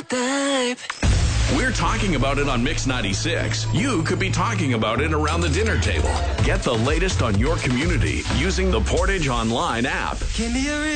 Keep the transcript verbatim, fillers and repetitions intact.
type. We're talking about it on Mix ninety-six. You could be talking about it around the dinner table. Get the latest on your community using the Portage Online app. Give me a